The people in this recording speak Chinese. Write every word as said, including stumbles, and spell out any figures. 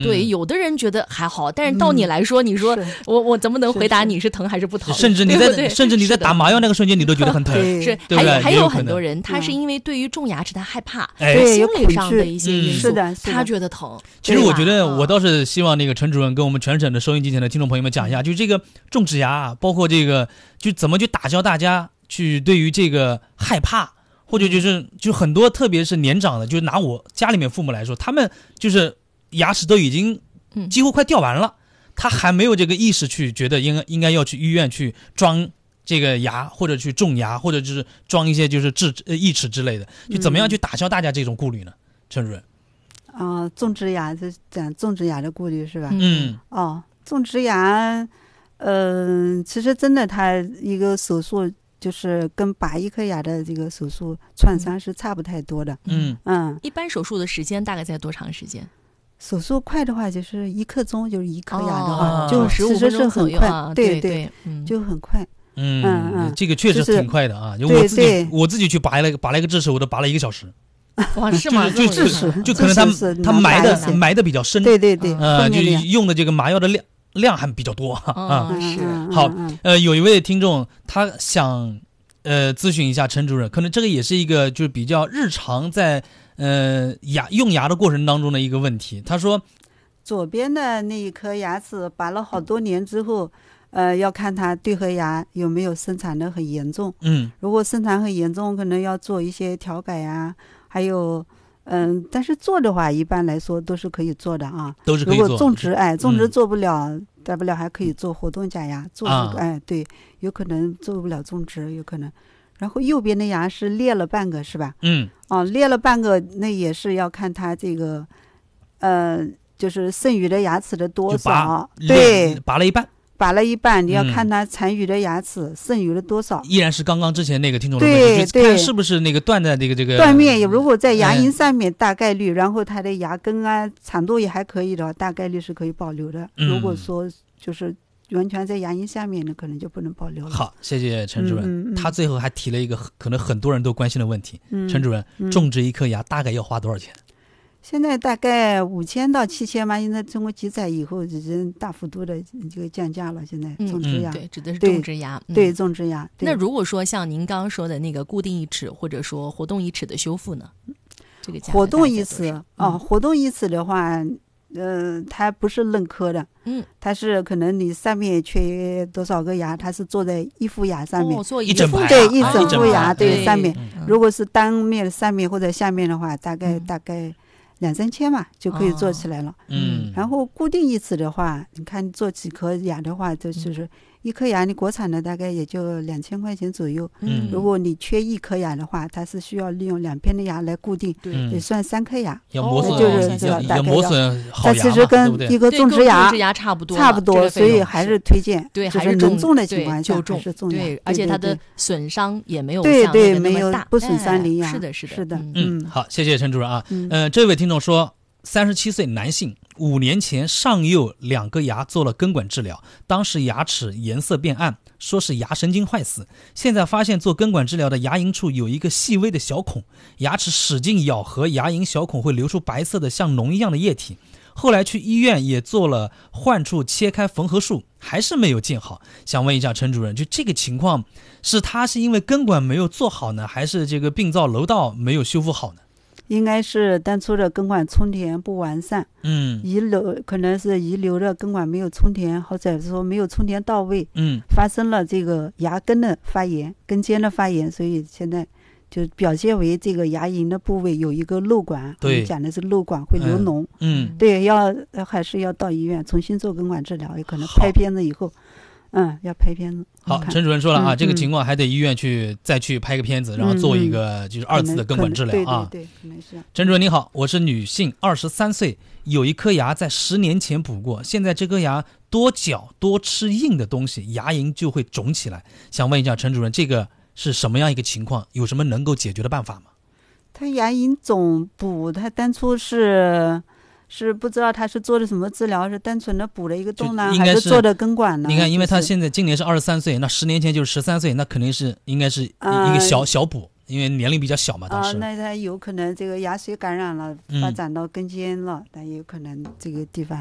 对，有的人觉得还好，但是到你来说，嗯、你说我我怎么能回答你是疼还是不疼？ 甚至你在甚至你在打麻药那个瞬间，你都觉得很疼。 是， 对还有还有很多人，他是因为对于种牙齿他害怕， 哎、 心理上的一些因素， 嗯、 他觉得疼。 其实我觉得，我倒是希望那个陈主任跟我们全省的收音机前的听众朋友们讲一下，就这个种植牙，包括这个就怎么去打消大家去对于这个害怕。或者就是就很多特别是年长的，就拿我家里面父母来说，他们就是牙齿都已经几乎快掉完了，嗯、他还没有这个意识去觉得应该应该要去医院去装这个牙，或者去种牙，或者就是装一些就是智呃义齿之类的，就怎么样去打消大家这种顾虑呢？陈主任啊、呃，种植牙是讲种植牙的顾虑是吧？ 嗯， 哦，种植牙，嗯、呃，其实真的它一个手术。就是跟拔一颗牙的这个手术创伤是差不太多的。 嗯嗯， 一般手术的时间大概在多长时间？ 手术快的话就是一刻钟，就是一颗牙的话， 哦、 就十五分钟左右啊， 对对 对, 对、 嗯，就很快。 嗯嗯嗯， 这个确实挺快的啊！ 就是、 我自己对对我自己去拔了一个拔了一个智齿，我都拔了一个小时。 哇，是吗？ 就智齿就可能他他埋的埋的比较深， 对对对， 呃，就用的这个麻药的量量还比较多啊。 嗯、是好，呃，有一位听众他想。呃，咨询一下陈主任，可能这个也是一个就是比较日常在呃牙用牙的过程当中的一个问题。他说， 左边的那一颗牙齿拔了好多年之后，呃，要看它对合牙有没有生产的很严重。 嗯， 如果生产很严重，可能要做一些调改啊，还有嗯，但是做的话，一般来说都是可以做的啊， 都是可以做。 如果种植，哎，种植做不了。嗯大不了还可以做活动假牙，做、 啊、 哎对，有可能做不了种植，有可能。然后右边的牙是裂了半个，是吧？ 嗯， 哦，裂了半个，那也是要看它这个，呃，就是剩余的牙齿的多少。对， 拔了一半， 拔了一半，你要看它残余的牙齿、嗯、剩余的多少。 依然是刚刚之前那个听众的问题， 对， 看是不是那个断在这个这个断面，如果在牙龈上面，大概率，嗯、然后它的牙根啊长度也还可以的话，大概率是可以保留的。 嗯、 如果说就是完全在牙龈下面呢，可能就不能保留了。 好，谢谢陈主任。 嗯嗯、 他最后还提了一个可能很多人都关心的问题， 嗯、 陈主任， 嗯、 种植一颗牙大概要花多少钱？ 现在大概五千到七千吧，现在通过集采以后，已经大幅度的这个降价了。现在种植牙， 嗯、对，指的是种植牙， 对，对种植牙。 那如果说像您刚刚说的那个固定义齿，或者说活动义齿的修复呢？这个价活动义齿啊、 哦，活动义齿的话，呃，它不是愣磕的， 嗯， 它是可能你上面缺多少个牙，它是坐在一副牙上面， 哦、做一整排， 对，一整副牙， 对， 对，上面。 嗯、 如果是单面上面或者下面的话，大概、 嗯、 大概。两三千嘛就可以做起来了。 嗯， 然后固定义齿的话，你看做几颗牙的话，就是一颗牙，你国产的大概也就两千块钱左右。 嗯， 如果你缺一颗牙的话，它是需要利用两边的牙来固定， 对， 得算三颗牙。 要磨损， 就是这个大概要磨损好牙嘛， 它其实跟一个种植牙牙差不多， 差不多，所以还是推荐， 对， 就还是能种的情况下就种， 还是种牙。 对，而且它的损伤也没有对对没有不损伤邻牙。 是的，是的， 是的。 嗯，好，谢谢陈主任啊。嗯，这位听众说。三十七岁男性，五年前上右两个牙做了根管治疗，当时牙齿颜色变暗，说是牙神经坏死。现在发现做根管治疗的牙龈处有一个细微的小孔，牙齿使劲咬合牙龈小孔会流出白色的像脓一样的液体。后来去医院也做了患处切开缝合术，还是没有见好。想问一下陈主任，就这个情况是他是因为根管没有做好呢，还是这个病灶楼道没有修复好呢？ 应该是当初的根管充填不完善， 嗯， 遗留可能是遗留的根管没有充填，或者说没有充填到位， 嗯， 发生了这个牙根的发炎，根尖的发炎，所以现在就表现为这个牙龈的部位有一个漏管， 对， 我们讲的是漏管会流脓， 嗯， 对，要还是要到医院重新做根管治疗，也可能拍片子以后。嗯，要拍片子。 好，陈主任说了啊、 嗯， 这个情况还得医院去、嗯、再去拍个片子，然后做一个就是二次的根管治疗啊。 对对对，可能是。 陈主任你好，我是女性，二十三岁，有一颗牙在十年前补过，现在这颗牙多嚼多吃硬的东西，牙龈就会肿起来。想问一下陈主任，这个是什么样一个情况？有什么能够解决的办法吗？ 他牙龈肿补，他当初是。是不知道他是做的什么治疗，是单纯的补了一个洞呢，还是做的根管呢？ 你看，因为他现在今年是二十三岁，那十年前就是十三岁，那肯定是应该是一个小、呃、小补， 因为年龄比较小嘛，当啊、 时。 那它有可能这个牙髓感染了， 嗯发展到根尖了，但也有可能这个地方